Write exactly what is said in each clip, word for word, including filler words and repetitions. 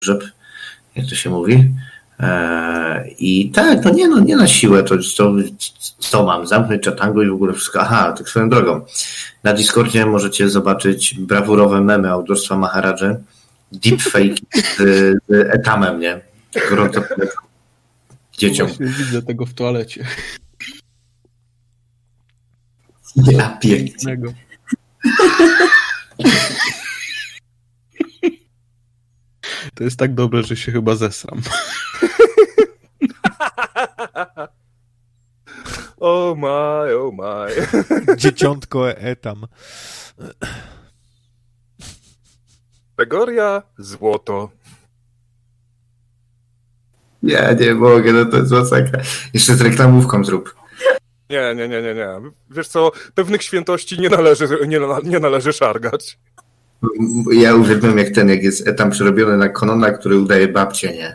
grzyb, jak to się mówi. I tak, no nie, no nie na siłę, to, to co mam, zamknąć czatango i w ogóle wszystko. Aha, tak swoją drogą. Na Discordzie możecie zobaczyć brawurowe memy autorstwa Maharadży, deepfake z, z etamem, nie? Gorąco polecam dzieciom. Właśnie widzę tego w toalecie. Ja pięknie. To jest tak dobre, że się chyba zesram. Oh my, oh my. Dzieciątko etam. Kategoria złoto. Ja nie mogę, no to jest masakra. Jeszcze z reklamówką zrób. Nie, nie, nie, nie, nie. Wiesz co, pewnych świętości nie należy, nie, nie należy szargać. Ja uwielbiam jak ten, jak jest etam przerobiony na Konona, który udaje babcię, nie?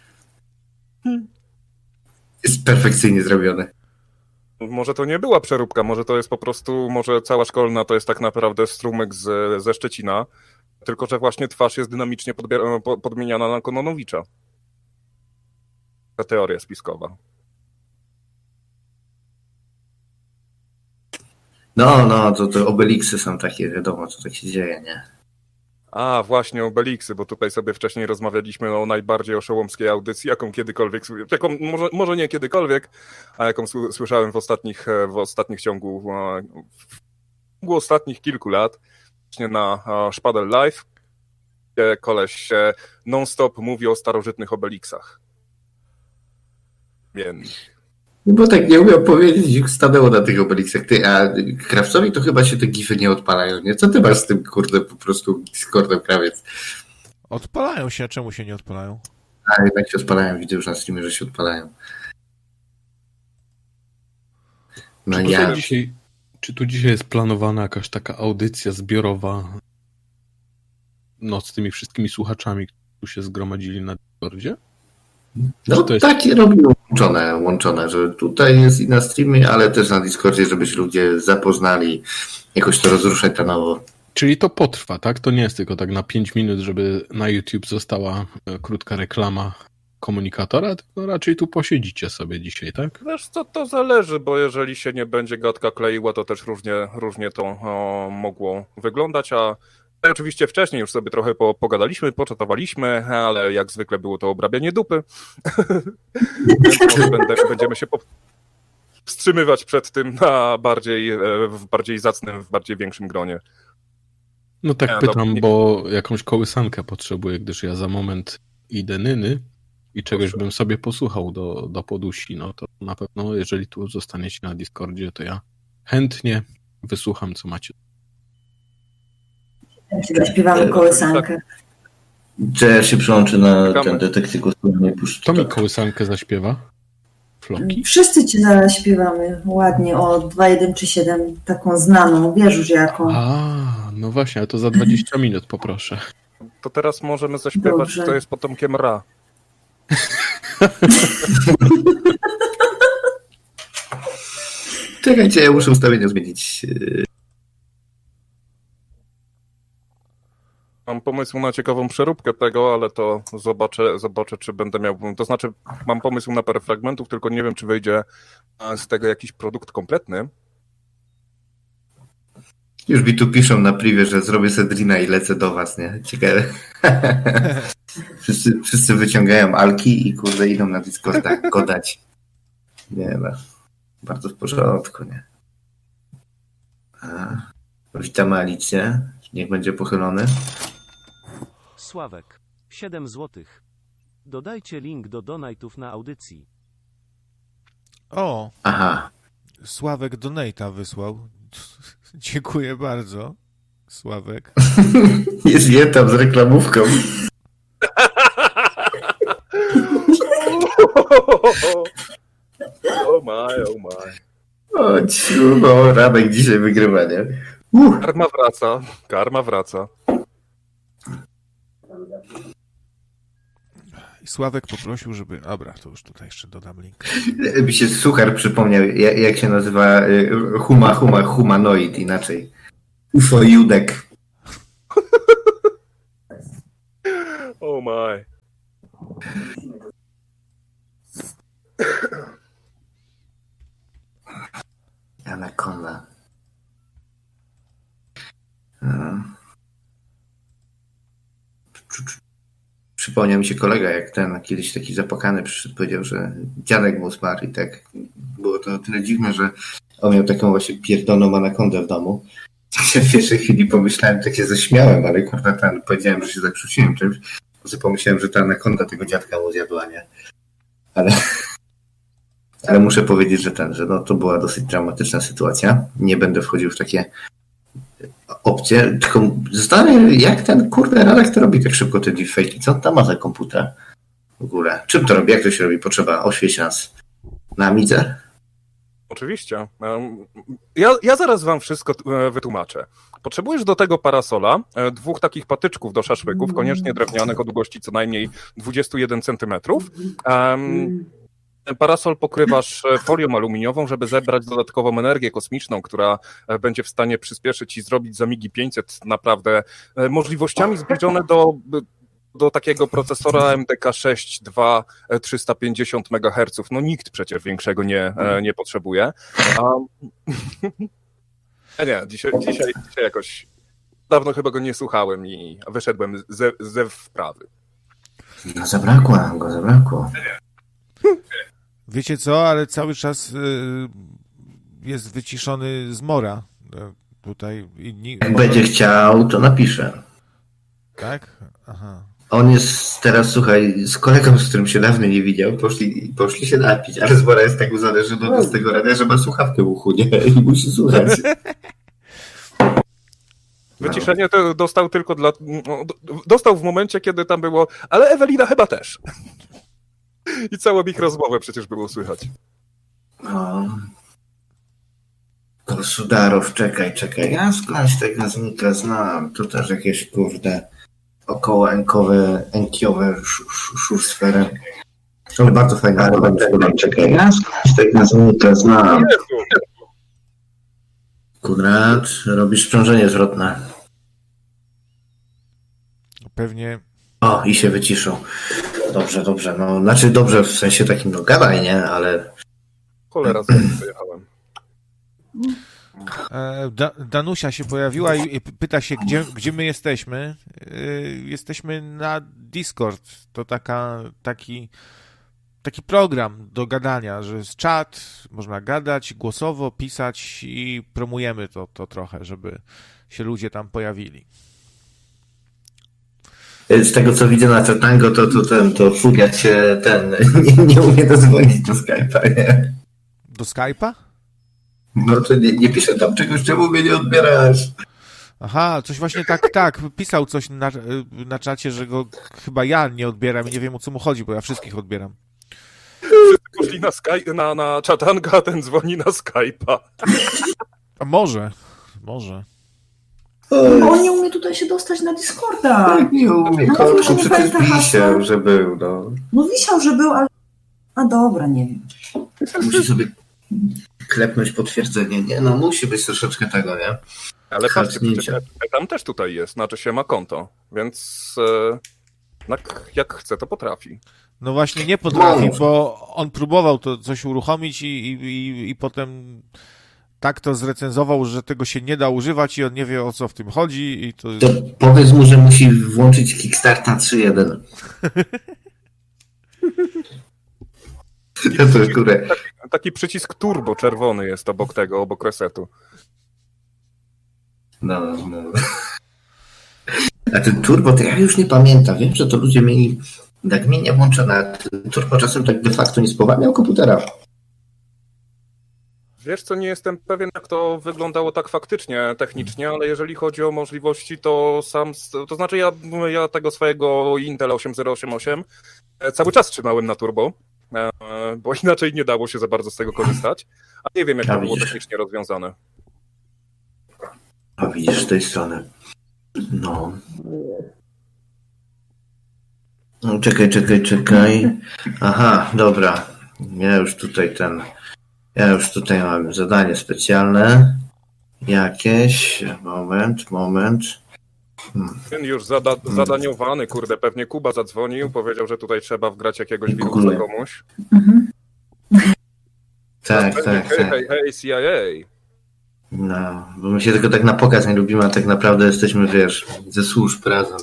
Jest perfekcyjnie zrobiony. Może to nie była przeróbka, może to jest po prostu, może cała szkolna to jest tak naprawdę strumyk z, ze Szczecina, tylko że właśnie twarz jest dynamicznie podbier- podmieniana na Kononowicza. Ta teoria spiskowa. No, no, to, to Obeliksy są takie, wiadomo, co tak się dzieje, nie? A, właśnie Obeliksy, bo tutaj sobie wcześniej rozmawialiśmy o najbardziej oszołomskiej audycji, jaką kiedykolwiek, jaką, może, może nie kiedykolwiek, a jaką słyszałem w ostatnich, w ostatnich ciągu, w ostatnich kilku lat, właśnie na Szpadel Live, gdzie koleś non-stop mówi o starożytnych Obeliksach. Więc... No bo tak nie umiał powiedzieć, jak stanęło na tych Obeliksach. Ty, a Krawcowi to chyba się te gify nie odpalają, nie? Co ty masz z tym, kurde, po prostu Discordem, Krawiec? Odpalają się, a czemu się nie odpalają? A, jednak się odpalają, widzę już na streamie, że się odpalają. No czy, ja... dzisiaj, czy tu dzisiaj jest planowana jakaś taka audycja zbiorowa no, z tymi wszystkimi słuchaczami, którzy tu się zgromadzili na Discordzie? No jest... takie robią łączone, łączone, że tutaj jest i na streamie, ale też na Discordzie, żeby się ludzie zapoznali, jakoś to rozruszać na nowo. Czyli to potrwa, tak? To nie jest tylko tak na pięć minut, żeby na YouTube została krótka reklama komunikatora, tylko raczej tu posiedzicie sobie dzisiaj, tak? Wiesz co, to zależy, bo jeżeli się nie będzie gadka kleiła, to też różnie, różnie to o, mogło wyglądać, a oczywiście wcześniej już sobie trochę po, pogadaliśmy, poczatowaliśmy, ale jak zwykle było to obrabianie dupy. Więc może będę, będziemy się wstrzymywać przed tym na bardziej, w bardziej zacnym, w bardziej większym gronie. No tak nie, pytam, nie... bo jakąś kołysankę potrzebuję, gdyż ja za moment idę nyny i czegoś Proszę. bym sobie posłuchał do, do podusi. No to na pewno, jeżeli tu zostaniecie na Discordzie, to ja chętnie wysłucham, co macie. Śpiewamy kołysankę. Czy ja się przyłączę na ten detektykus? Kto mi kołysankę zaśpiewa? Floki? Wszyscy ci zaraz śpiewamy ładnie o dwa jeden trzy siedem, taką znaną, wiesz już jaką. A, no właśnie, a to za dwadzieścia minut poproszę. To teraz możemy zaśpiewać, Dobrze. Kto jest potomkiem Ra. Czekajcie, ja muszę ustawienia zmienić. Mam pomysł na ciekawą przeróbkę tego, ale to zobaczę, zobaczę, czy będę miał... To znaczy, mam pomysł na parę fragmentów, tylko nie wiem, czy wyjdzie z tego jakiś produkt kompletny. Już mi tu piszą na privie, że zrobię Sedrina i lecę do was, nie? Ciekawe. wszyscy, wszyscy wyciągają alki i kurde idą na Discorda godać. Nie no, bardzo w porządku, nie? A, witamy Alicję. Niech będzie pochylony. Sławek, siedem złotych. Dodajcie link do donatów na audycji. O! Aha. Sławek donata wysłał. Dziękuję bardzo. Sławek. Jest je tam z reklamówką. Oh my, oh my. O ciu, no, Radek dzisiaj wygrywa, nie? Uh. Karma wraca, karma wraca. I Sławek poprosił, żeby... Dobra, to już tutaj jeszcze dodam link. Mi się suchar przypomniał, jak się nazywa huma, huma, humanoid inaczej. Ufojudek. Oh my. Anakonda. Przypomniał mi się kolega, jak ten kiedyś taki zapłakany przyszedł, powiedział, że dziadek mu zmarł i tak było to tyle dziwne, że on miał taką właśnie pierdoloną anakondę w domu. Tak się w pierwszej chwili pomyślałem, tak się zaśmiałem, ale kurwa ten, powiedziałem, że się zakrztusiłem czymś, bo pomyślałem, że ta anakonda tego dziadka mu zjadła, nie? Ale, ale muszę powiedzieć, że ten, że no, to była dosyć dramatyczna sytuacja. Nie będę wchodził w takie opcje, tylko zastanawiam się, jak ten kurde Radek to robi tak szybko te deepfake'i. Co on tam ma za komputer w ogóle? Czym to robi? Jak to się robi? Potrzeba oświeć nas na Amidze? Oczywiście. Ja, ja zaraz wam wszystko wytłumaczę. Potrzebujesz do tego parasola dwóch takich patyczków do szaszłyków, koniecznie drewnianych o długości co najmniej dwadzieścia jeden centymetrów. Um, Parasol pokrywasz folią aluminiową, żeby zebrać dodatkową energię kosmiczną, która będzie w stanie przyspieszyć i zrobić za migi pięćset naprawdę możliwościami zbliżone do, do takiego procesora M D K sześć dwa trzysta pięćdziesiąt megaherców. No nikt przecież większego nie, nie potrzebuje. A nie, dzisiaj, dzisiaj, dzisiaj jakoś dawno chyba go nie słuchałem i wyszedłem ze, ze wprawy. No zabrakło nam go, zabrakło. Wiecie co, ale cały czas y, jest wyciszony zmora. Tutaj inni... Jak będzie chciał, to napiszę. Tak? Aha. On jest teraz, słuchaj, z kolegą, z którym się dawno nie widział, poszli, poszli się napić, ale Zmora jest tak uzależniony z tego radia, że ma słuchawkę w uchu, nie? I musi słuchać. Wyciszenie to dostał tylko dla... Dostał w momencie, kiedy tam było, ale Ewelina chyba też. I całą ich rozmowę przecież było słychać. No. Sudarow, czekaj, czekaj. Ja skądś tego znika znam. To też jakieś, kurde, około enkowe, enkiowe szursfery. Ale bardzo fajne. Ale czekaj, czekaj. Ja skądś tego znika znam. Konrad, robisz sprzężenie zwrotne. Pewnie... O, i się wyciszą. Dobrze, dobrze. No, znaczy dobrze w sensie takim, no gadaj, nie? Ale... Cholera, zanim pojechałem. Da, Danusia się pojawiła i pyta się, gdzie, gdzie my jesteśmy. Jesteśmy na Discord. To taka, taki, taki program do gadania, że jest czat, można gadać, głosowo, pisać i promujemy to, to trochę, żeby się ludzie tam pojawili. Z tego, co widzę na Chatango, to, to ten, to Furia się ten, nie, nie umie dozwonić do Skype'a, nie? Do Skype'a? No to nie, nie piszę tam czegoś, czemu mnie nie odbierasz. Aha, coś właśnie tak, tak, pisał coś na, na czacie, że go chyba ja nie odbieram i nie wiem, o co mu chodzi, bo ja wszystkich odbieram. Wszyscy poszli na, Sky, na, na Chatanga, a ten dzwoni na Skype'a. A może, może. No, on nie umie tutaj się dostać na Discorda. Tak, nie umie, No, końcu, że nie przecież pamięta hasła. wisiał, że był, no. No wisiał, że był, ale... A dobra, nie wiem. Musi sobie klepnąć potwierdzenie, nie? No musi być troszeczkę tego, nie? Ale patrzcie, Chasnięcia. tam też tutaj jest, znaczy się ma konto, więc e, jak chce, to potrafi. No właśnie nie potrafi, No. bo on próbował to coś uruchomić i, i, i, i potem tak to zrecenzował, że tego się nie da używać i on nie wie, o co w tym chodzi. I to... To powiedz mu, że musi włączyć Kickstarta trzy jeden. To jest, kurde. Taki, taki przycisk turbo czerwony jest obok tego, obok resetu. No, no. A ten turbo, to ja już nie pamiętam. Wiem, że to ludzie mieli nagminnie włączone. Ten turbo czasem tak de facto nie spowalniał komputera. Wiesz co, nie jestem pewien, jak to wyglądało tak faktycznie, technicznie, ale jeżeli chodzi o możliwości, to sam, to znaczy ja, ja tego swojego Intel osiem zero osiem osiem cały czas trzymałem na turbo, bo inaczej nie dało się za bardzo z tego korzystać, a nie wiem, jak A to było widzisz. technicznie rozwiązane. A widzisz z tej strony. No. No, czekaj, czekaj, czekaj. Aha, dobra. Ja już tutaj ten... Ja już tutaj mam zadanie specjalne. Jakieś. Moment, moment. Ten już zada, zadaniowany, kurde, pewnie Kuba zadzwonił, powiedział, że tutaj trzeba wgrać jakiegoś wirusa komuś. Mhm. Tak, tak, hej, tak. hej, hej, C I A. No, bo my się tylko tak na pokaz nie lubimy, a tak naprawdę jesteśmy, wiesz, ze służb razem.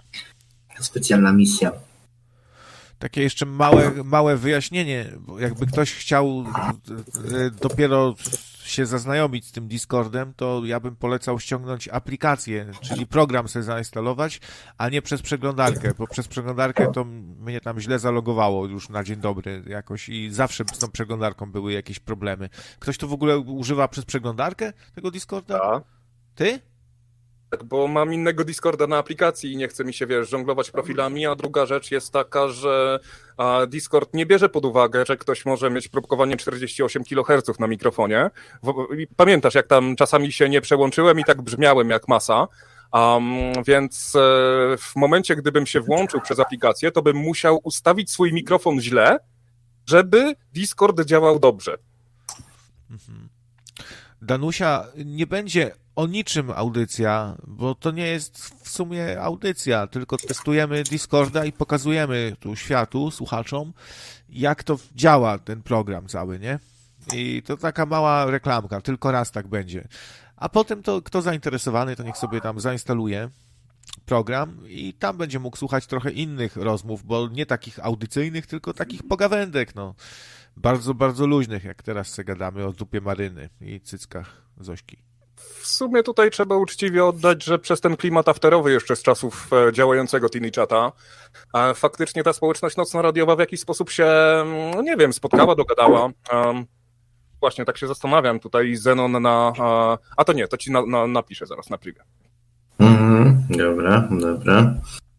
Specjalna misja. Takie jeszcze małe, małe wyjaśnienie, bo jakby ktoś chciał dopiero się zaznajomić z tym Discordem, to ja bym polecał ściągnąć aplikację, czyli program sobie zainstalować, a nie przez przeglądarkę, bo przez przeglądarkę to mnie tam źle zalogowało już na dzień dobry jakoś i zawsze z tą przeglądarką były jakieś problemy. Ktoś tu w ogóle używa przez przeglądarkę tego Discorda? Tak. Ty? Tak, bo mam innego Discorda na aplikacji i nie chce mi się, wiesz, żonglować profilami, a druga rzecz jest taka, że a, Discord nie bierze pod uwagę, że ktoś może mieć próbkowanie czterdzieści osiem kiloherców na mikrofonie. W, i pamiętasz, jak tam czasami się nie przełączyłem i tak brzmiałem jak masa, um, więc e, w momencie, gdybym się włączył przez aplikację, to bym musiał ustawić swój mikrofon źle, żeby Discord działał dobrze. Mhm. Danusia, nie będzie o niczym audycja, bo to nie jest w sumie audycja, tylko testujemy Discorda i pokazujemy tu światu, słuchaczom, jak to działa ten program cały, nie? I to taka mała reklamka, tylko raz tak będzie. A potem to kto zainteresowany, to niech sobie tam zainstaluje program i tam będzie mógł słuchać trochę innych rozmów, bo nie takich audycyjnych, tylko takich pogawędek, no. Bardzo, bardzo luźnych, jak teraz se gadamy o dupie Maryny i cyckach Zośki. W sumie tutaj trzeba uczciwie oddać, że przez ten klimat afterowy jeszcze z czasów działającego Tiny Chata, faktycznie ta społeczność nocno-radiowa w jakiś sposób się, no nie wiem, spotkała, dogadała. Właśnie tak się zastanawiam tutaj, Zenon na... A to nie, to ci na, na, napiszę zaraz na privie. Mhm, dobra, dobra.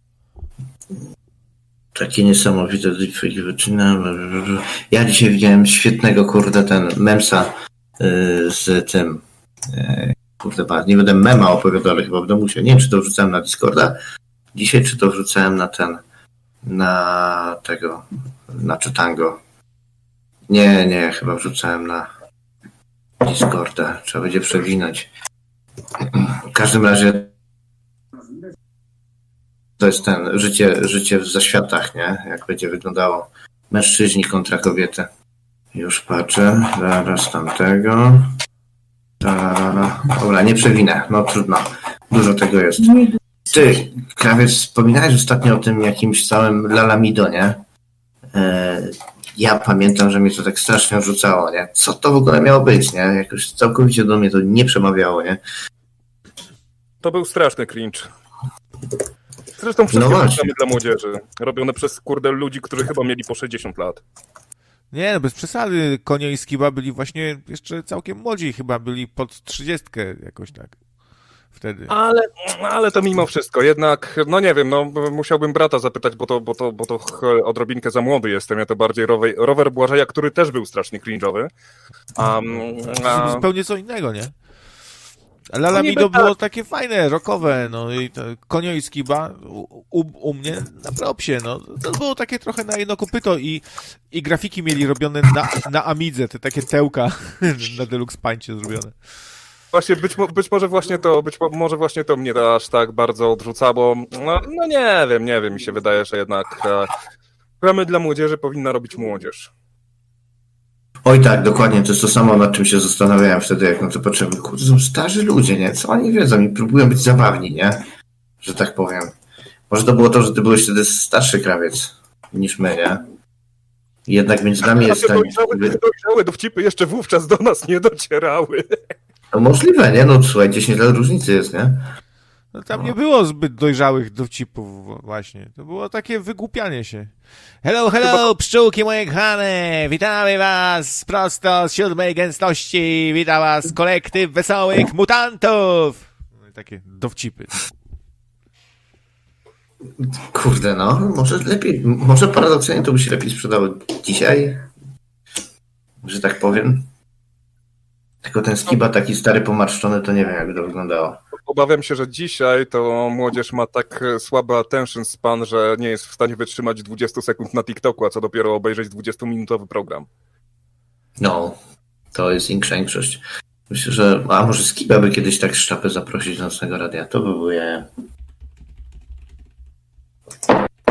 Takie niesamowite deepfake wyczyna. Ja dzisiaj widziałem świetnego, kurde, ten memsa yy, z tym... Yy, kurde, nie będę mema opowiadał, ale chyba w domu się. Nie wiem, czy to wrzucałem na Discorda dzisiaj, czy to wrzucałem na ten... na tego... na Czytango. Nie, nie, chyba wrzucałem na Discorda. Trzeba będzie przewinąć. W każdym razie to jest ten życie, życie w zaświatach, nie? Jak będzie wyglądało mężczyźni kontra kobiety. Już patrzę. Zaraz tamtego. Tarara. Dobra, nie przewinę. No trudno. Dużo tego jest. Ty, Krawiec, wspominałeś ostatnio o tym jakimś całym Lalamido, nie? E, ja pamiętam, że mnie to tak strasznie odrzucało, nie? Co to w ogóle miało być, nie? Jakoś całkowicie do mnie to nie przemawiało, nie? To był straszny cringe. Zresztą wszystkie No programy dla młodzieży, robione przez, kurde, ludzi, którzy chyba mieli po sześćdziesiąt lat. Nie, no bez przesady. Konio i Skiba byli właśnie jeszcze całkiem młodzi, chyba byli pod trzydziestkę jakoś tak wtedy. Ale, ale to mimo wszystko, jednak, no nie wiem, no musiałbym brata zapytać, bo to, bo to, bo to odrobinkę za młody jestem, ja to bardziej rower, rower Błażeja, który też był strasznie cringe'owy. Um, a... Zupełnie co innego, nie? Lalamido było takie fajne, rockowe, no i to Konio i Skiba u, u, u mnie na propsie, no. To było takie trochę na jedno kopyto i, i grafiki mieli robione na, na Amidze, te takie tełka na Deluxe Paincie zrobione. Właśnie, być, być może właśnie to, być może właśnie to mnie aż tak bardzo odrzucało. No, no nie wiem, nie wiem, mi się wydaje, że jednak e, programy dla młodzieży powinna robić młodzież. Oj tak, dokładnie, to jest to samo, nad czym się zastanawiałem wtedy, jak na to patrzyłem. Kurde, są starzy ludzie, nie? Co oni wiedzą i próbują być zabawni, nie? Że tak powiem. Może to było to, że ty byłeś wtedy starszy Krawiec niż my, nie? I jednak między nami jest... Te dojrzałe, dojrzałe dowcipy jeszcze wówczas do nas nie docierały. No możliwe, nie? No słuchaj, dziesięć lat różnicy jest, nie? No tam nie było zbyt dojrzałych dowcipów właśnie. To było takie wygłupianie się. Hello, hello, Chyba... pszczółki moje kochane! Witamy was prosto z siódmej gęstości. Wita was kolektyw wesołych mutantów! No i takie dowcipy. Kurde, no. Może lepiej, może paradoksalnie to by się lepiej sprzedało dzisiaj. Że tak powiem. Tylko ten Skiba taki stary, pomarszczony, to nie wiem, jak to wyglądało. Obawiam się, że dzisiaj to młodzież ma tak słaby attention span, że nie jest w stanie wytrzymać dwadzieścia sekund na TikToku, a co dopiero obejrzeć dwudziestominutowy program. No, to jest większość. Myślę, że... A może Skiba by kiedyś tak Szczapę zaprosić do Nocnego Radia? To by było jaja.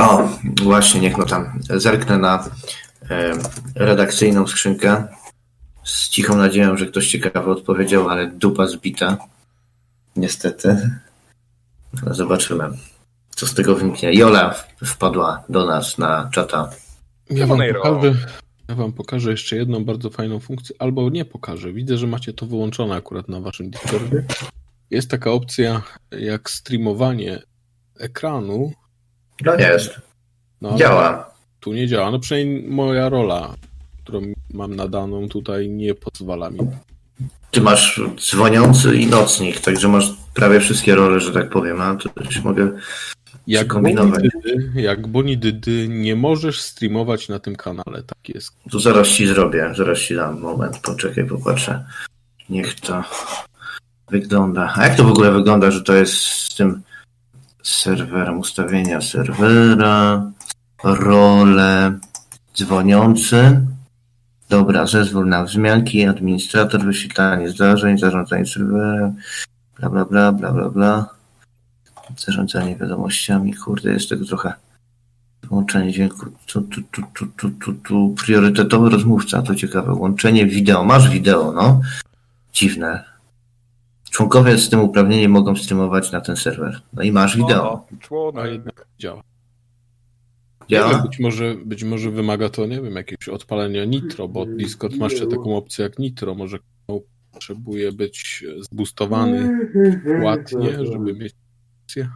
O, właśnie, niech no tam zerknę na e, redakcyjną skrzynkę z cichą nadzieją, że ktoś ciekawy odpowiedział, ale dupa zbita. Niestety. Ale zobaczymy, co z tego wyniknie. Jola wpadła do nas na czata. Ja wam, pokażę, ja wam pokażę jeszcze jedną bardzo fajną funkcję, albo nie pokażę. Widzę, że macie to wyłączone akurat na waszym Discordzie. Jest taka opcja jak streamowanie ekranu. No jest. No, Działa. Tu nie działa. No przynajmniej moja rola, którą mam nadaną tutaj, nie pozwala mi. Ty masz dzwoniący i nocnik, także masz prawie wszystkie role, że tak powiem, a to już mogę jak kombinować. Bonidydy, jak Bonidydy nie możesz streamować na tym kanale, tak jest. Tu zaraz ci zrobię, zaraz ci dam moment, poczekaj, popatrzę. Niech to wygląda. A jak to w ogóle wygląda, że to jest z tym serwerem, ustawienia serwera, role, dzwoniący. Dobra, zezwól na wzmianki, administrator, wyświetlanie zdarzeń, zarządzanie serwerem, bla, bla, bla, bla, bla, bla. Zarządzanie wiadomościami, kurde, jest tego trochę. Łączenie dźwięku, tu, tu, tu, tu, tu, tu, tu. Priorytetowy rozmówca, to ciekawe. Łączenie wideo, masz wideo, no. Dziwne. Członkowie z tym uprawnieniem mogą streamować na ten serwer. No i masz wideo. Członek. A jednak działa. Działa? Nie, być może, być może wymaga to, nie wiem, jakiegoś odpalenia Nitro, bo Discord ma jeszcze taką opcję jak Nitro. Może potrzebuje być zboostowany ładnie, żeby mieć opcję.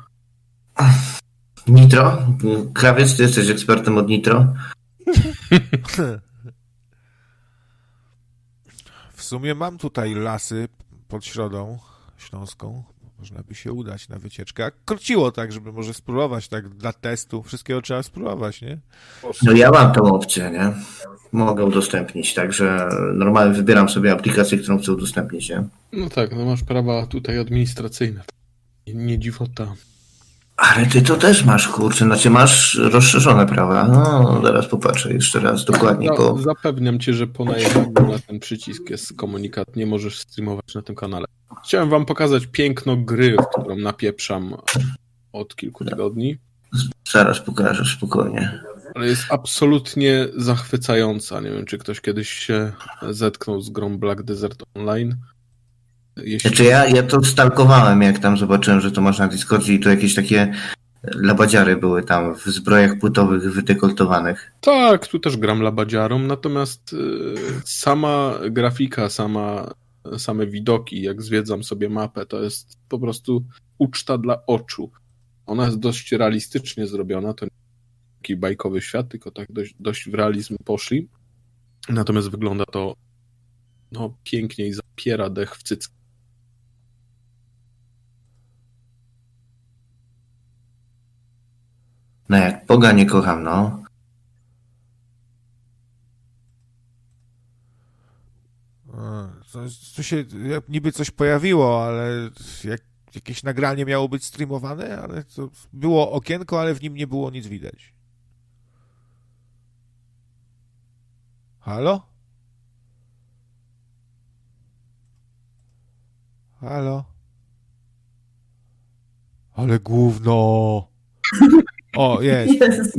Nitro? Krawiec, ty jesteś ekspertem od Nitro? W sumie mam tutaj lasy pod Środą Śląską. Można by się udać na wycieczkę. A krociło tak, żeby może spróbować tak dla testu. Wszystkiego trzeba spróbować, nie? No ja mam tą opcję, nie? Mogę udostępnić, także normalnie wybieram sobie aplikację, którą chcę udostępnić, nie? No tak, no masz prawa tutaj administracyjne. Nie dziwota. Ale ty to też masz, kurczę, znaczy masz rozszerzone prawa. No, zaraz popatrzę jeszcze raz dokładnie. No, Po... Zapewniam cię, że po najechaniu na ten przycisk jest komunikat, nie możesz streamować na tym kanale. Chciałem wam pokazać piękno gry, w którą napieprzam od kilku tygodni. Zaraz pokażę, spokojnie. Ale jest absolutnie zachwycająca. Nie wiem, czy ktoś kiedyś się zetknął z grą Black Desert Online. Jeśli... Znaczy ja, ja to stalkowałem, jak tam zobaczyłem, że to masz na Discordzie i to jakieś takie labadziary były tam w zbrojach płytowych wydekoltowanych. Tak, tu też gram labadziarą, natomiast y, sama grafika, sama, same widoki, jak zwiedzam sobie mapę, to jest po prostu uczta dla oczu. Ona jest dość realistycznie zrobiona, to nie taki bajkowy świat, tylko tak dość, dość w realizm poszli. Natomiast wygląda to no, pięknie i zapiera dech w cycki. No jak Boga nie kocham, no. To, to się niby coś pojawiło, ale jak, jakieś nagranie miało być streamowane, ale to było okienko, ale w nim nie było nic widać. Halo? Halo? Ale gówno! O, jest. Jezus.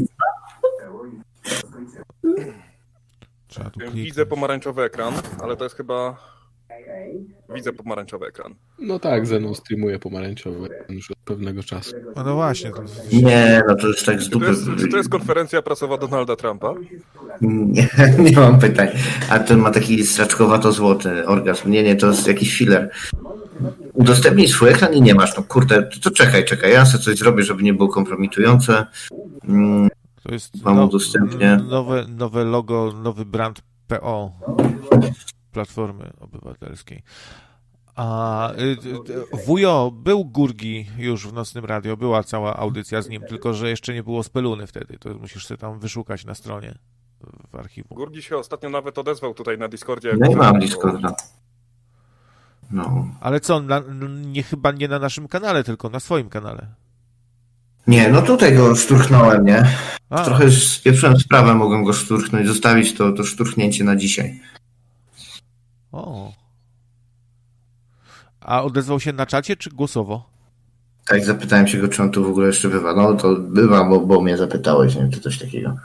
Trzeba tu Widzę kliknąć. pomarańczowy ekran, ale to jest chyba... Widzę pomarańczowy ekran. No tak, Zenon streamuje pomarańczowy już od pewnego czasu. A no właśnie. To, to się... Nie, no to już tak z Czy to, dupy. jest, czy to jest konferencja prasowa Donalda Trumpa? Nie, nie mam pytań. A ten ma taki straczkowato-złoty orgazm. Nie, nie, to jest jakiś filler. Udostępnij swój ekran i nie masz. No kurde, to, to czekaj, czekaj. Ja sobie coś zrobię, żeby nie było kompromitujące. Mm, To jest Wam no, udostępnię. nowe, nowe logo, nowy brand P O Platformy Obywatelskiej. A y, y, wujo, był Gurgi już w Nocnym Radio, była cała audycja z nim, tylko że jeszcze nie było Speluny wtedy, to musisz sobie tam wyszukać na stronie w archiwum. Gurgi się ostatnio nawet odezwał tutaj na Discordzie. no i mam Discorda. No. Ale co, na, nie chyba nie na naszym kanale, tylko na swoim kanale. Nie, no tutaj go szturchnąłem, nie? A, Trochę spieprzyłem sprawę, mogłem go szturchnąć, zostawić to, to szturchnięcie na dzisiaj. o. A odezwał się na czacie, czy głosowo? Tak, zapytałem się go, czy on tu w ogóle jeszcze bywa. No to bywa, bo, bo mnie zapytałeś, nie wiem, czy coś takiego.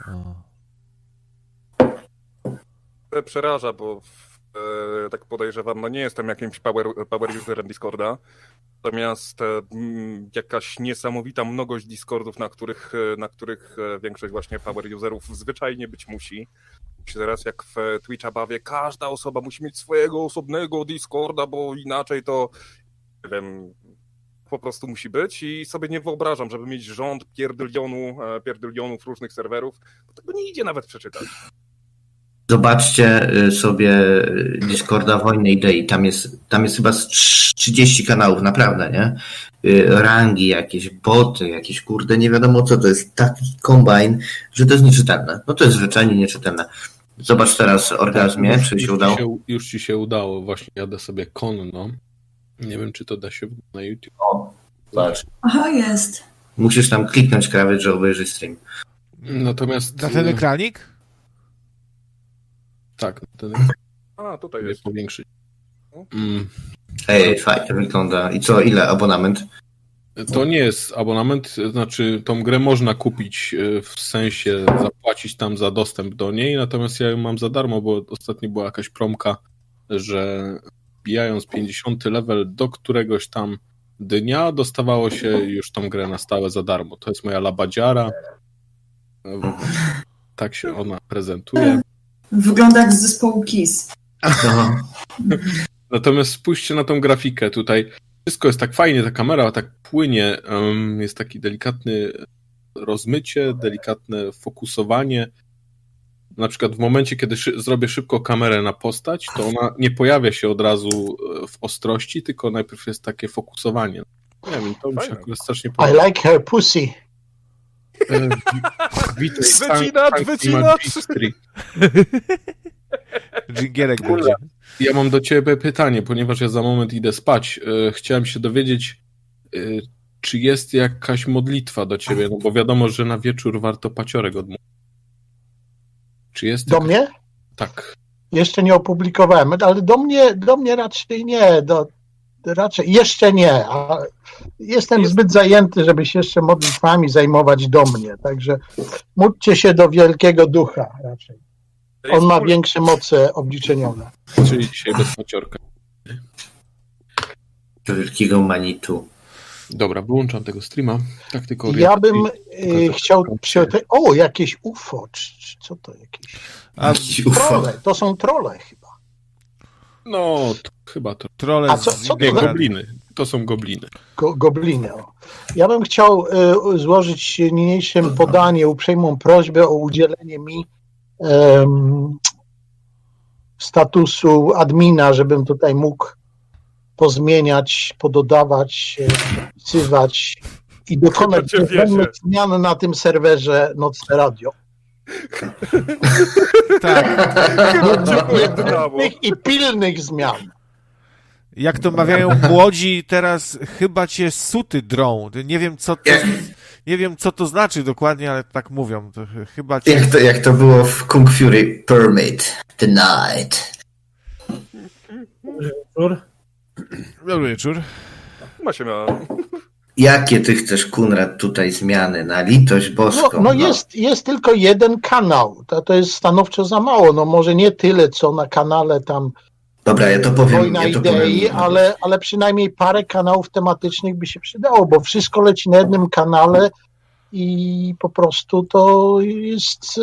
Przeraża, bo e, tak podejrzewam, no nie jestem jakimś power, power userem Discorda, natomiast e, m, jakaś niesamowita mnogość Discordów, na których, na których większość właśnie power userów zwyczajnie być musi. Teraz jak w Twitcha bawię, każda osoba musi mieć swojego osobnego Discorda, bo inaczej to, nie wiem, po prostu musi być i sobie nie wyobrażam, żeby mieć rząd pierdylionu, pierdylionów różnych serwerów, bo tego nie idzie nawet przeczytać. Zobaczcie sobie Discorda Wojny Idei. Tam jest, tam jest chyba trzydzieści kanałów, naprawdę, nie? Rangi jakieś, boty, jakieś kurde, nie wiadomo co to jest. Taki kombajn, że to jest nieczytelne. No to jest zwyczajnie nieczytelne. Zobacz teraz Orgazmie, tak, czy już, się już udało? Ci się, już ci się udało, właśnie jadę sobie konno. Nie wiem, czy to da się na YouTube. O, zobacz. Aha, jest. Musisz tam kliknąć krawiec, że obejrzysz stream. Natomiast... Na ten ekranik? Tak, ten A, tutaj jest jest. powiększyć. Mm. Ej, fajnie wygląda. I co, ile abonament? To nie jest abonament, znaczy tą grę można kupić, w sensie zapłacić tam za dostęp do niej, natomiast ja ją mam za darmo, bo ostatnio była jakaś promka, że bijając pięćdziesiąty level do któregoś tam dnia dostawało się już tą grę na stałe za darmo. To jest moja labadziara. Tak się ona prezentuje. Wygląda jak z zespołu Kiss. No. Natomiast spójrzcie na tą grafikę tutaj. Wszystko jest tak fajnie, ta kamera tak płynie, um, jest taki delikatny rozmycie, delikatne fokusowanie. Na przykład w momencie, kiedy szy- zrobię szybko kamerę na postać, to ona nie pojawia się od razu w ostrości, tylko najpierw jest takie fokusowanie. Nie wiem, to mi się akurat strasznie podoba. I like her pussy. E, Witaj, Wycinacz, wycinacz! Dżingielek będzie. Ja mam do ciebie pytanie, ponieważ ja za moment idę spać. E, chciałem się dowiedzieć, e, czy jest jakaś modlitwa do ciebie, no bo wiadomo, że na wieczór warto paciorek odmówić. Czy jest Do jakaś... mnie? Tak. Jeszcze nie opublikowałem, ale do mnie, do mnie raczej nie. Do, raczej jeszcze nie. A jestem zbyt zajęty, żeby się jeszcze modlitwami zajmować do mnie. Także módlcie się do wielkiego ducha raczej. On ma większe moce obliczeniowe. Czyli dzisiaj bez paciorka. Do wielkiego manitu. Dobra, wyłączam tego streama. Tak tylko Ja bym y, chciał... Przy... O, jakieś U F O. Czy, co to jakieś? A Trole. To są trole chyba. No, to chyba to. Trole A co, co Nie, to za gobliny. To są gobliny. Go, gobliny? O. Ja bym chciał y, złożyć niniejszym podanie, uprzejmą prośbę o udzielenie mi um, statusu admina, żebym tutaj mógł pozmieniać, pododawać, wpisywać i dokonać niezbędnych zmian na tym serwerze Nocne Radio. Tak. Pilnych I pilnych zmian. Jak to mawiają młodzi, teraz chyba cię suty drą. Nie wiem, co to, nie wiem, co to znaczy dokładnie, ale tak mówią. To chyba cię... jak, to, jak to było w Kung Fury Permit Tonight. Dobry wieczór. Dobry wieczór. Ma się miała. Jakie ty chcesz, Kunrad, tutaj zmiany? Na litość boską. No, no jest, jest tylko jeden kanał. To, to jest stanowczo za mało. No może nie tyle, co na kanale tam Dobra, ja to powiem. Wojna ja to Idei, powiem. ale, ale przynajmniej parę kanałów tematycznych by się przydało, bo wszystko leci na jednym kanale i po prostu to jest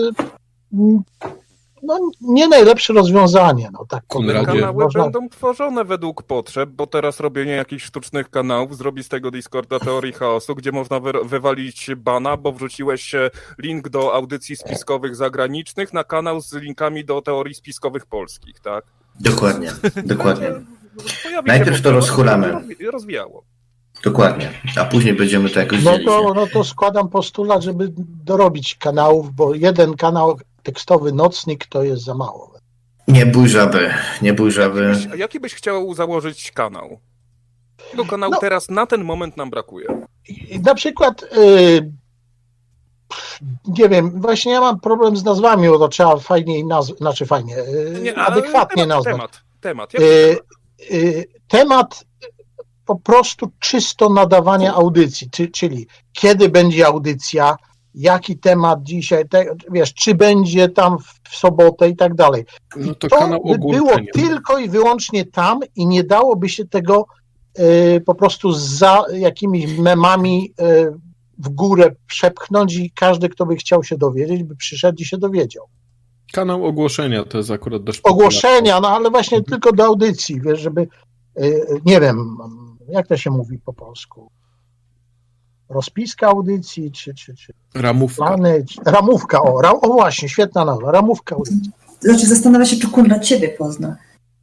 no, nie najlepsze rozwiązanie. No, tak Konradzie. Kanały można... będą tworzone według potrzeb, bo teraz robienie jakichś sztucznych kanałów zrobi z tego Discorda teorii chaosu, gdzie można wy- wywalić bana, bo wrzuciłeś link do audycji spiskowych zagranicznych na kanał z linkami do teorii spiskowych polskich, tak? Dokładnie, dokładnie. Pojawi Najpierw się to po- rozchulamy. rozwi- Rozwijało. Dokładnie. A później będziemy to jakoś No dzielić. to, no to składam postulat, żeby dorobić kanałów, bo jeden kanał tekstowy Nocnik to jest za mało. Nie bój żaby, nie bój żaby. A jaki byś chciał założyć kanał? Tego kanału No. teraz na ten moment nam brakuje. I na przykład, yy, nie wiem, właśnie ja mam problem z nazwami, bo to trzeba fajniej nazwać, znaczy fajnie, yy, Nie, ale adekwatnie temat, nazwać. Temat, temat. Jaki Yy, temat? yy, temat po prostu czysto nadawanie audycji, czy, czyli kiedy będzie audycja, jaki temat dzisiaj, te, wiesz, czy będzie tam w sobotę i tak dalej. No to to kanał by było ogłoszenia. tylko i wyłącznie tam i nie dałoby się tego y, po prostu za jakimiś memami y, w górę przepchnąć i każdy, kto by chciał się dowiedzieć, by przyszedł i się dowiedział. Kanał ogłoszenia to jest akurat dość Ogłoszenia, no ale właśnie mhm. tylko do audycji, wiesz, żeby, y, nie wiem, jak to się mówi po polsku, rozpiska audycji, czy, czy, czy ramówka. Plany, ramówka, o, ra, o właśnie, świetna nazwa, ramówka audycji. Znaczy zastanawia się, czy kurna ciebie pozna.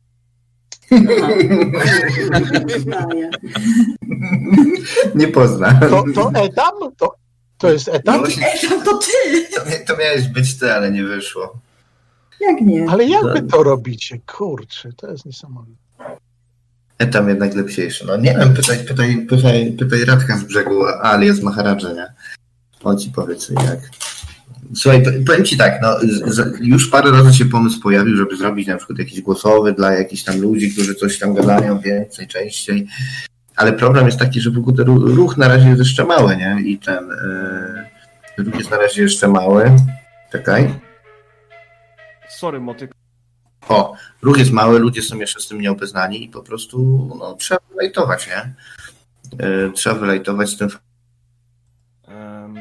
Nie pozna. To, to etam? To, to jest etam? No właśnie, etam to ty! To, to miałeś być ty, ale nie wyszło. Jak nie? Ale jak wy to robicie? Kurczę, to jest niesamowite. Etam jednak lepsiejszy. No nie wiem, pytaj, pytaj, pytaj, pytaj Radka z brzegu, alias Maharadża, nie? On ci powie, co jak. Słuchaj, powiem ci tak, no już parę razy się pomysł pojawił, żeby zrobić na przykład jakiś głosowy dla jakichś tam ludzi, którzy coś tam gadają więcej, częściej, ale problem jest taki, że w ogóle ruch na razie jest jeszcze mały, nie? I ten yy, ruch jest na razie jeszcze mały. Czekaj. Sorry, motyk. O, ruch jest mały, ludzie są jeszcze z tym nieobeznani i po prostu no, trzeba wylajtować, nie? Yy, trzeba wylajtować z tym. Um.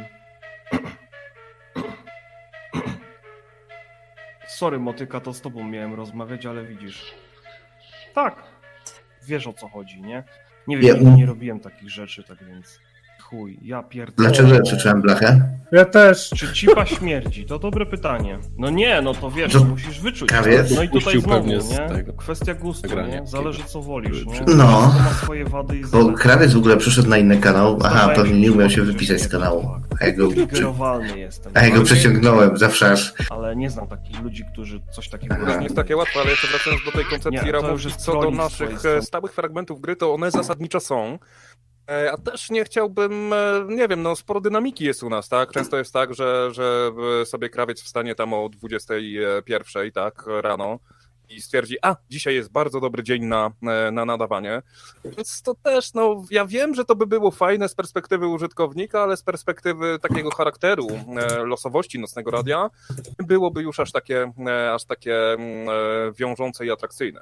Sorry, motyka, to z tobą miałem rozmawiać, ale widzisz. Tak, wiesz o co chodzi, nie? Nie wiem, ja... nigdy nie robiłem takich rzeczy, tak więc chuj, ja pierdolę. Dlaczego ja słyszałem blachę? Ja też. Czy cipa śmierdzi? To dobre pytanie. No nie, no to wiesz, to musisz wyczuć. No i tutaj znowu, nie? Kwestia gustu, nie? Zależy co wolisz, nie? No, ma swoje wady i bo krawiec w ogóle przeszedł na inny kanał. Aha, pewnie nie umiał się wypisać z kanału. A ja go, jestem. A ja go przeciągnąłem zawsze aż. Ale nie znam takich ludzi, którzy coś takiego... To nie jest takie łatwe, ale jeszcze wracając do tej koncepcji ramów, co do naszych stałych fragmentów gry, to one zasadniczo są. A też nie chciałbym, nie wiem, no sporo dynamiki jest u nas, tak? Często jest tak, że, że sobie krawiec wstanie tam o dwudziestej pierwszej, tak, rano i stwierdzi, a, dzisiaj jest bardzo dobry dzień na, na nadawanie. Więc to też, no, ja wiem, że to by było fajne z perspektywy użytkownika, ale z perspektywy takiego charakteru, losowości Nocnego Radia, byłoby już aż takie, aż takie wiążące i atrakcyjne.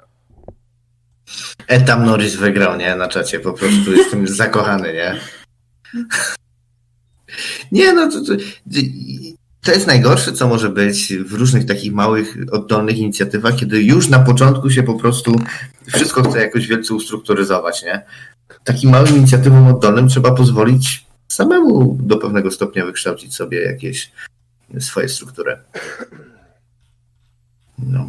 Etam Norris wygrał, nie? Na czacie, po prostu jestem zakochany, nie? Nie, no to, to, to jest najgorsze, co może być w różnych takich małych, oddolnych inicjatywach, kiedy już na początku się po prostu wszystko chce jakoś wielce ustrukturyzować, nie? Takim małym inicjatywom oddolnym trzeba pozwolić samemu do pewnego stopnia wykształcić sobie jakieś swoje struktury. No.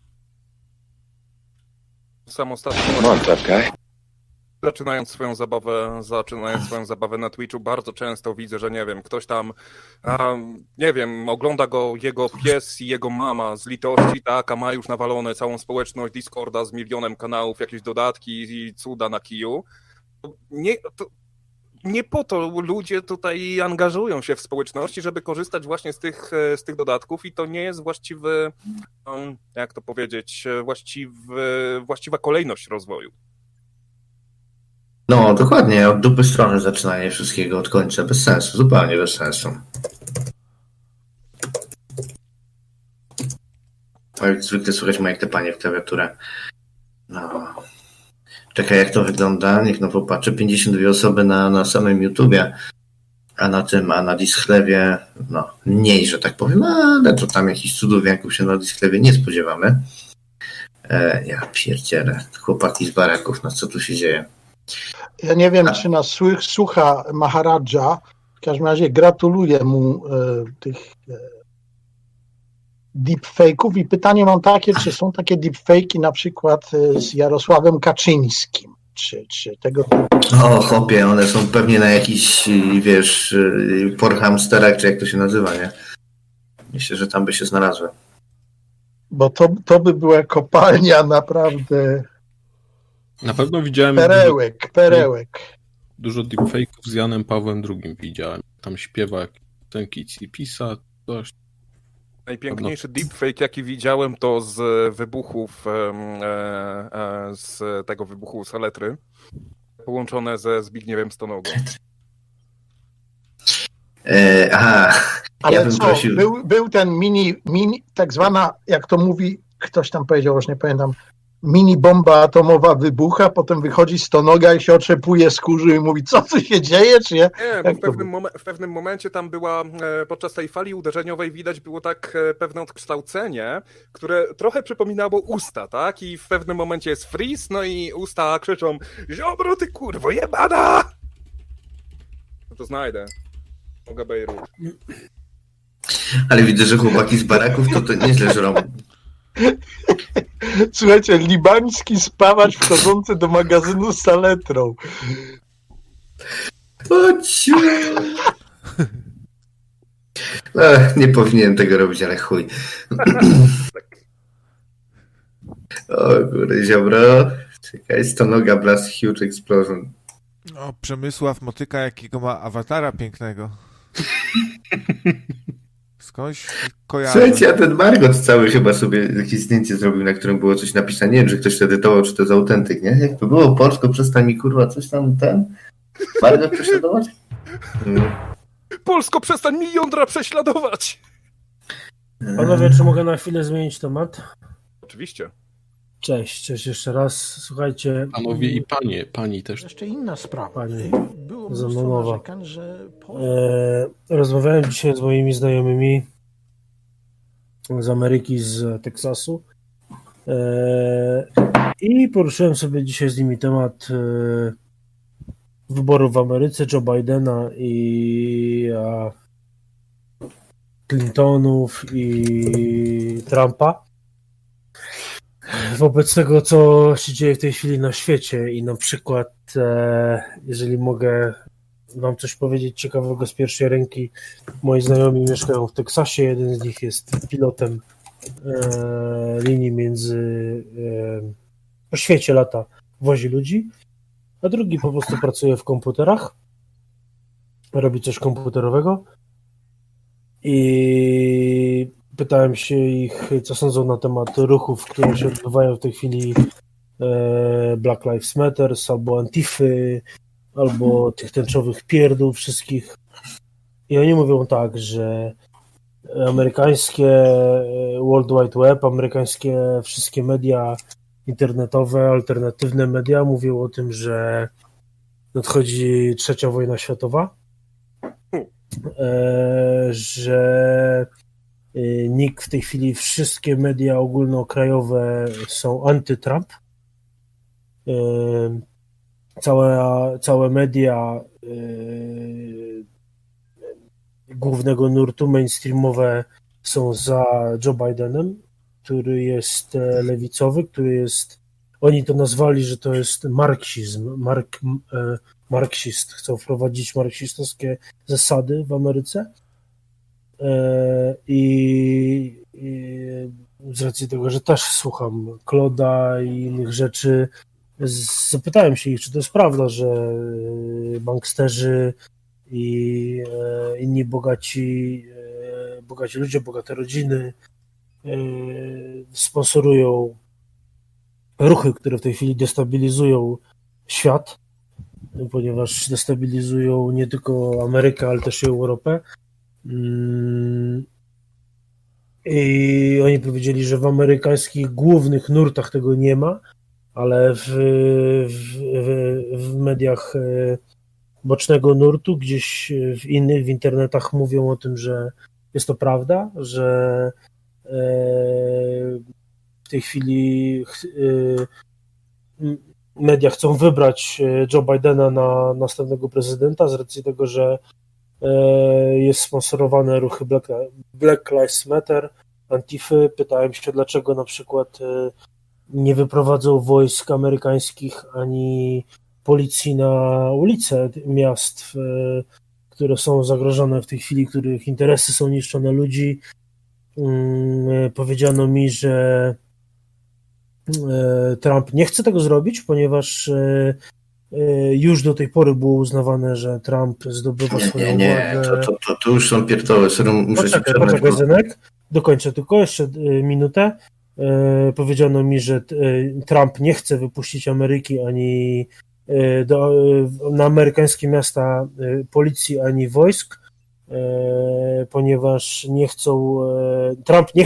Sam ostatnio, zaczynając swoją zabawę, zaczynając swoją zabawę na Twitchu, bardzo często widzę, że nie wiem, ktoś tam, um, nie wiem, ogląda go jego pies i jego mama z litości, tak, a ma już nawalone całą społeczność Discorda z milionem kanałów, jakieś dodatki i cuda na kiju. Nie, to, nie po to ludzie tutaj angażują się w społeczności, żeby korzystać właśnie z tych, z tych dodatków i to nie jest właściwy, jak to powiedzieć, właściwy, właściwa kolejność rozwoju. No, dokładnie, od dupy strony zaczynanie wszystkiego od końca, bez sensu, zupełnie bez sensu. Jak zwykle słychać moje klepanie w klawiaturę. No... Czekaj, jak to wygląda? Niech no popatrzy. pięćdziesiąt dwie osoby na, na samym YouTubie, a na tym, a na Dischlevie, no, mniej, że tak powiem, ale to tam jakichś cudów janków się na Dischlevie nie spodziewamy. E, ja pierdzielę, chłopaki z baraków, no co tu się dzieje? Ja nie wiem, a... czy nas słucha Maharadża. W każdym razie gratuluję mu e, tych e, deepfake'ów i pytanie mam takie, czy są takie deepfake'i na przykład z Jarosławem Kaczyńskim, czy, czy tego typu? O, chłopie, one są pewnie na jakiś, wiesz, porhamsterach, czy jak to się nazywa, nie? Myślę, że tam by się znalazły. Bo to, to by była kopalnia naprawdę... Na pewno widziałem... Perełek, dużo, perełek. Dużo deepfake'ów z Janem Pawłem drugim widziałem. Tam śpiewa piosenki Cipisa, coś. Najpiękniejszy deepfake, jaki widziałem, to z wybuchów, z tego wybuchu Saletry. połączone ze Zbigniewem Stonogą. E, aha, Ale ja bym co, prosił... był, był ten mini, mini, tak zwana, jak to mówi, ktoś tam powiedział, już nie pamiętam, mini bomba atomowa wybucha, potem wychodzi Stonoga i się otrzepuje z kurzu i mówi, co tu się dzieje, czy nie? Nie, bo Jak w to pewnym, momen- w pewnym momencie tam była, e, podczas tej fali uderzeniowej widać było tak e, pewne odkształcenie, które trochę przypominało usta, tak? I w pewnym momencie jest freeze, no i usta krzyczą: Ziobro, ty kurwo jebana! No to znajdę. Mogę Bejrut. Ale widzę, że chłopaki z baraków to, to nieźle żrą. Słuchajcie, libański spawacz wchodzący do magazynu z saletrą. O ciu. No, nie powinienem tego robić, ale chuj. O kurde, Ziobro. Czekaj, Stonoga Blast Huge Explosion. O, Przemysław motyka, jakiego ma awatara pięknego. Skądś kojarzę. Słuchajcie, a ten Margot cały chyba sobie jakieś zdjęcie zrobił, na którym było coś napisane. Nie wiem, czy ktoś to edytował, czy to jest autentyk, nie? Jak to było? Polsko, przestań mi kurwa coś tam ten? Margot prześladować? Hmm. Polsko, przestań mi jądra prześladować! Panowie, czy mogę na chwilę zmienić temat? Oczywiście. Cześć, cześć jeszcze raz. Słuchajcie. Panowie i panie, pani też. Jeszcze inna sprawa. Pani, Było ze mną mnóstwo mowa. narzekań, że po... E, rozmawiałem dzisiaj z moimi znajomymi z Ameryki, z Teksasu e, i poruszyłem sobie dzisiaj z nimi temat e, wyborów w Ameryce, Joe Bidena i a, Clintonów i Trumpa. Wobec tego, co się dzieje w tej chwili na świecie i na przykład, e, jeżeli mogę wam coś powiedzieć ciekawego z pierwszej ręki, moi znajomi mieszkają w Teksasie, jeden z nich jest pilotem e, linii między e, po świecie lata, wozi ludzi, a drugi po prostu pracuje w komputerach, robi coś komputerowego i pytałem się ich, co sądzą na temat ruchów, które się odbywają w tej chwili, e, Black Lives Matter, albo Antify, albo tych tęczowych pierdół wszystkich. I oni mówią tak, że amerykańskie World Wide Web, amerykańskie wszystkie media internetowe, alternatywne media mówią o tym, że nadchodzi trzecia wojna światowa, e, że nikt w tej chwili, wszystkie media ogólnokrajowe są anty-Trump. Całe, całe media yy, głównego nurtu mainstreamowe są za Joe Bidenem, który jest lewicowy, który jest, oni to nazwali, że to jest marksizm, mark, e, marksist, chcą wprowadzić marksistowskie zasady w Ameryce. I, i z racji tego, że też słucham Kloda i innych rzeczy, zapytałem się ich, czy to jest prawda, że banksterzy i inni bogaci, bogaci ludzie, bogate rodziny sponsorują ruchy, które w tej chwili destabilizują świat, ponieważ destabilizują nie tylko Amerykę, ale też i Europę. I oni powiedzieli, że w amerykańskich głównych nurtach tego nie ma, ale w, w, w mediach bocznego nurtu, gdzieś w innych, w internetach mówią o tym, że jest to prawda, że w tej chwili media chcą wybrać Joe Bidena na następnego prezydenta z racji tego, że jest sponsorowane ruchy Black, Black Lives Matter, Antify. Pytałem się, dlaczego na przykład nie wyprowadzą wojsk amerykańskich ani policji na ulice miast, które są zagrożone w tej chwili, których interesy są niszczone ludzi. Powiedziano mi, że Trump nie chce tego zrobić, ponieważ już do tej pory było uznawane, że Trump zdobywa nie, swoją nie, nie. władzę. To, to, to, to już są pierdoły. Muszę poczekaj, się poczekaj, bo... Zenek. Dokończę tylko jeszcze minutę. Powiedziano mi, że Trump nie chce wypuścić Ameryki ani do, na amerykańskie miasta policji ani wojsk, ponieważ nie chcą, Trump nie